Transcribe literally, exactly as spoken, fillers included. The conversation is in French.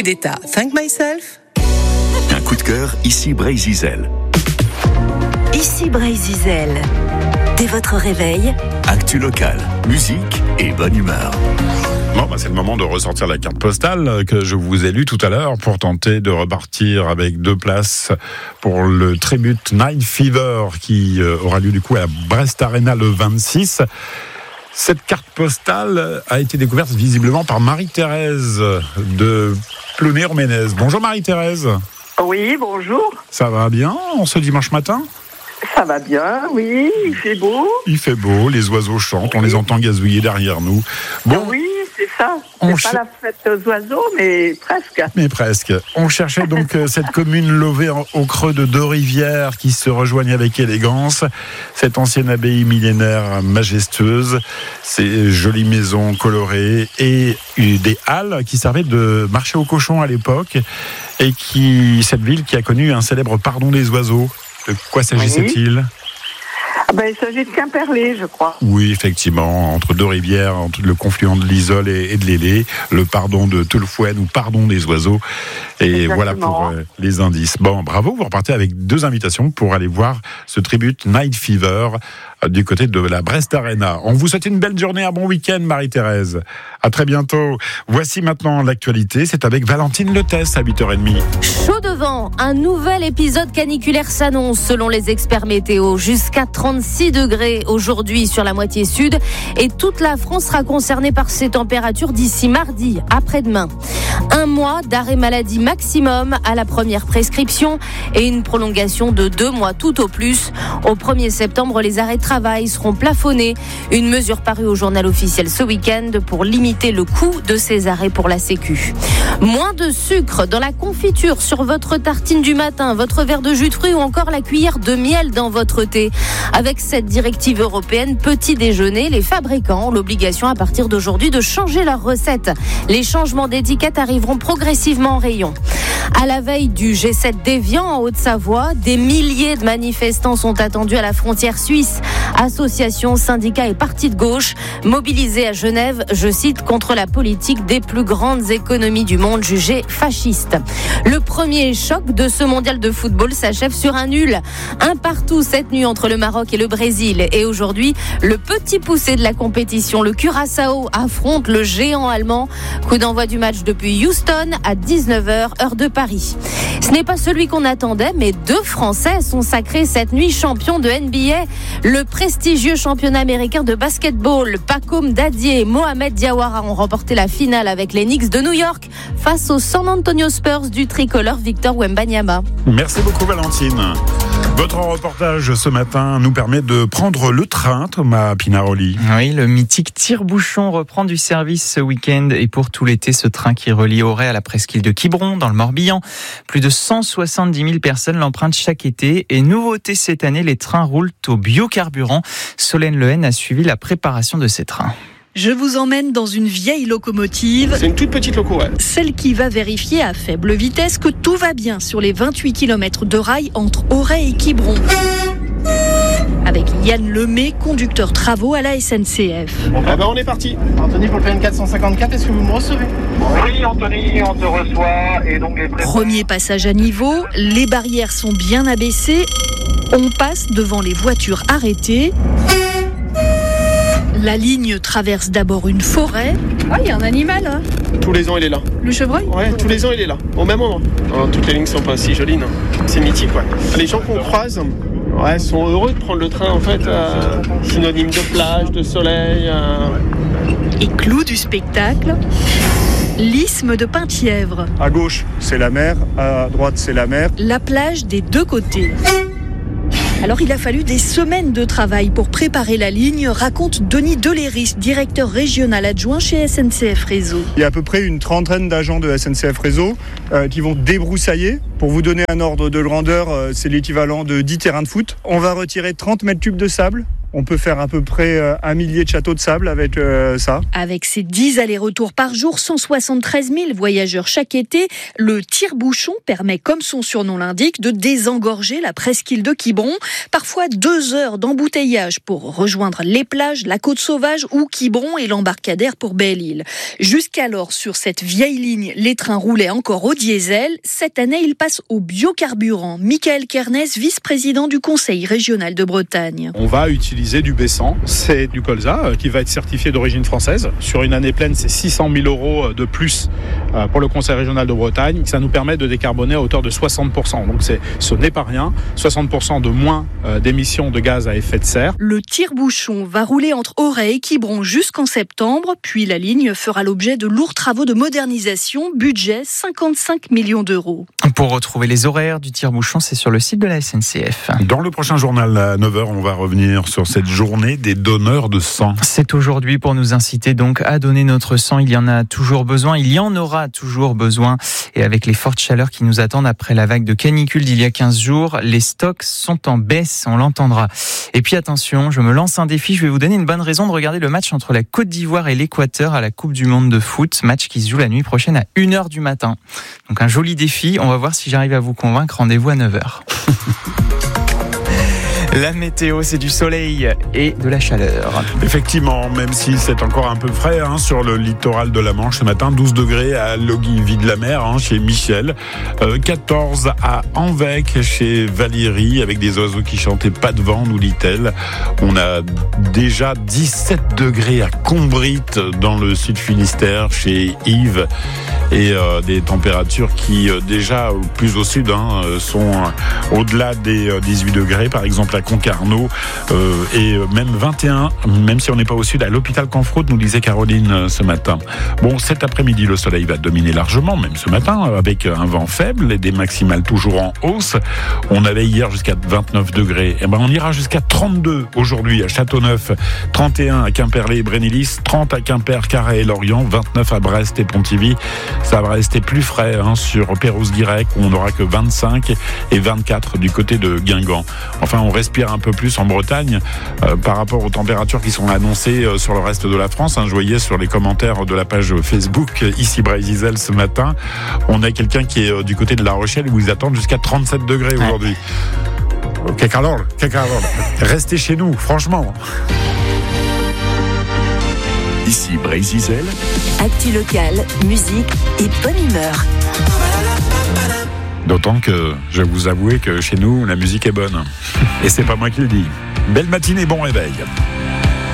d'État. Thank myself. Un coup de cœur, ici Bray-Zizel. Ici Bray-Zizel. Dès votre réveil, Actu locale, musique et bonne humeur. Bon, bah c'est le moment de ressortir la carte postale que je vous ai lue tout à l'heure pour tenter de repartir avec deux places pour le Tribute Night Fever qui aura lieu du coup à la Brest Arena le vingt-six. Cette carte postale a été découverte visiblement par Marie-Thérèse de Ploné-Roménez. Bonjour Marie-Thérèse. Oui, bonjour. Ça va bien en ce dimanche matin ? Ça va bien, oui, il fait beau. Il fait beau, les oiseaux chantent, on les entend gazouiller derrière nous. Bon, oui, c'est ça. C'est on pas ch- la fête aux oiseaux, mais presque. Mais presque. On cherchait donc cette commune levée au creux de deux rivières qui se rejoignent avec élégance. Cette ancienne abbaye millénaire majestueuse, ces jolies maisons colorées et des halles qui servaient de marché aux cochons à l'époque. Et qui, cette ville qui a connu un célèbre pardon des oiseaux. De quoi s'agissait-il ? Oui. Ah ben, il s'agit de Quimperlé, je crois. Oui, effectivement, entre deux rivières, entre le confluent de l'Isole et, et de l'Élé, le pardon de Tolfouenne ou pardon des oiseaux. Et Exactement. Voilà pour euh, les indices. Bon, bravo, vous repartez avec deux invitations pour aller voir ce Tribute Night Fever euh, du côté de la Brest Arena. On vous souhaite une belle journée, un bon week-end, Marie-Thérèse. À très bientôt. Voici maintenant l'actualité. C'est avec Valentine Letesse à huit heures trente. Chaud devant, un nouvel épisode caniculaire s'annonce selon les experts météo. Jusqu'à trente-six degrés aujourd'hui sur la moitié sud et toute la France sera concernée par ces températures d'ici mardi, après-demain. Un mois d'arrêt maladie maximum à la première prescription et une prolongation de deux mois tout au plus. Au premier septembre, les arrêts de travail seront plafonnés. Une mesure parue au journal officiel ce week-end pour limiter le coût de ces arrêts pour la Sécu. Moins de sucre dans la confiture sur votre tartine du matin, votre verre de jus de fruits ou encore la cuillère de miel dans votre thé. Avec cette directive européenne petit déjeuner, les fabricants ont l'obligation à partir d'aujourd'hui de changer leurs recettes. Les changements d'étiquette arriveront progressivement en rayon. À la veille du G sept d'Évian en Haute-Savoie, des milliers de manifestants sont attendus à la frontière suisse. Associations, syndicats et partis de gauche mobilisés à Genève, je cite, contre la politique des plus grandes économies du monde jugées fascistes. Le premier choc de ce mondial de football s'achève sur un nul. Un partout cette nuit entre le Maroc et le Brésil. Et aujourd'hui, le petit poussé de la compétition, le Curaçao, affronte le géant allemand. Coup d'envoi du match depuis Houston à dix-neuf heures, heure de Paris. Ce n'est pas celui qu'on attendait, mais deux Français sont sacrés cette nuit champions de N B A. Le prestigieux championnat américain de basketball, Pacome Dadier et Mohamed Diawara ont remporté la finale avec les Knicks de New York face aux San Antonio Spurs du tricolore Victor Wembanyama. Merci beaucoup Valentine. Votre reportage ce matin nous permet de prendre le train, Thomas Pinaroli. Oui, le mythique tire-bouchon reprend du service ce week-end et pour tout l'été, ce train qui relie Auray à la presqu'île de Quiberon, dans le Morbihan. Plus de cent soixante-dix mille personnes l'empruntent chaque été et nouveauté cette année, les trains roulent au biocarburant. Solène Lehen a suivi la préparation de ces trains. Je vous emmène dans une vieille locomotive. C'est une toute petite loco, ouais. Celle qui va vérifier à faible vitesse que tout va bien sur les vingt-huit kilomètres de rail entre Auray et Quiberon. Avec Yann Lemay, conducteur travaux à la S N C F. Ah ben on est parti. Anthony, pour le P N quatre cent cinquante-quatre, est-ce que vous me recevez ? Oui, Anthony, on te reçoit. Et donc les pré- Premier passage à niveau, les barrières sont bien abaissées. On passe devant les voitures arrêtées. La ligne traverse d'abord une forêt. Ah, il y a un animal, hein. Tous les ans, il est là. Le chevreuil ? Ouais, tous les ans, il est là. Au même moment. Oh, toutes les lignes sont pas si jolies, non. C'est mythique, ouais. Les gens qu'on croise, ouais, sont heureux de prendre le train, en fait. Euh, synonyme de plage, de soleil. Euh... Et clou du spectacle, l'isthme de Penthièvre. À gauche, c'est la mer. À droite, c'est la mer. La plage des deux côtés. Alors il a fallu des semaines de travail pour préparer la ligne, raconte Denis Deléris, directeur régional adjoint chez S N C F Réseau. Il y a à peu près une trentaine d'agents de S N C F Réseau euh, qui vont débroussailler. Pour vous donner un ordre de grandeur, euh, c'est l'équivalent de dix terrains de foot. On va retirer trente mètres cubes de sable. On peut faire à peu près euh, un millier de châteaux de sable avec euh, ça. Avec ses dix allers-retours par jour, cent soixante-treize mille voyageurs chaque été, le tire-bouchon permet, comme son surnom l'indique, de désengorger la presqu'île de Quiberon. Parfois deux heures d'embouteillage pour rejoindre les plages, la côte sauvage ou Quiberon et l'embarcadère pour Belle-Île. Jusqu'alors, sur cette vieille ligne, les trains roulaient encore au diesel. Cette année, ils passent au biocarburant. Michael Kernès, vice-président du Conseil régional de Bretagne. On va utiliser du B cent, c'est du colza qui va être certifié d'origine française. Sur une année pleine, c'est six cent mille euros de plus pour le Conseil régional de Bretagne. Ça nous permet de décarboner à hauteur de soixante pour cent. Donc c'est, ce n'est pas rien. soixante pour cent de moins d'émissions de gaz à effet de serre. Le tire-bouchon va rouler entre Auray et Quiberon jusqu'en septembre, puis la ligne fera l'objet de lourds travaux de modernisation, budget cinquante-cinq millions d'euros. Pour retrouver les horaires du tire-bouchon, c'est sur le site de la S N C F. Dans le prochain journal à neuf heures, on va revenir sur cette journée des donneurs de sang. C'est aujourd'hui pour nous inciter donc à donner notre sang. Il y en a toujours besoin, il y en aura toujours besoin. Et avec les fortes chaleurs qui nous attendent après la vague de canicule d'il y a quinze jours, les stocks sont en baisse, on l'entendra. Et puis attention, je me lance un défi, je vais vous donner une bonne raison de regarder le match entre la Côte d'Ivoire et l'Équateur à la Coupe du Monde de foot. Match qui se joue la nuit prochaine à une heure du matin. Donc un joli défi, on va voir si j'arrive à vous convaincre. Rendez-vous à neuf heures. La météo, c'est du soleil et de la chaleur. Effectivement, même si c'est encore un peu frais hein, sur le littoral de la Manche ce matin, douze degrés à Loggy-Vie-de-la-Mer hein, chez Michel, euh, quatorze à Anvec chez Valérie avec des oiseaux qui chantaient pas de vent, nous dit-elle. On a déjà dix-sept degrés à Combrit dans le sud Finistère chez Yves et euh, des températures qui euh, déjà plus au sud hein, sont euh, au-delà des euh, dix-huit degrés, par exemple à Concarneau euh, et même vingt et un, même si on n'est pas au sud, à l'hôpital Canfraud, nous disait Caroline euh, ce matin. Bon, cet après-midi, le soleil va dominer largement, même ce matin, avec un vent faible et des maximales toujours en hausse. On avait hier jusqu'à vingt-neuf degrés. Et ben, on ira jusqu'à trente-deux aujourd'hui à Châteauneuf, trente et un à Quimperlé et Brénélis, trente à Quimper, Carhaix et Lorient, vingt-neuf à Brest et Pontivy. Ça va rester plus frais hein, sur Pérouse-Guirec, où on n'aura que vingt-cinq et vingt-quatre du côté de Guingamp. Enfin, on respire un peu plus en Bretagne euh, par rapport aux températures qui sont annoncées euh, sur le reste de la France. Hein. Je voyais sur les commentaires de la page Facebook euh, ici Brésil ce matin, on a quelqu'un qui est euh, du côté de La Rochelle où ils attendent jusqu'à trente-sept degrés aujourd'hui. Ouais. Que calor, que calor. Restez chez nous, franchement. Ici Brésil. Actu locale, musique et bonne humeur. D'autant que je vais vous avouer que chez nous, la musique est bonne. Et c'est pas moi qui le dis. Belle matinée, bon réveil.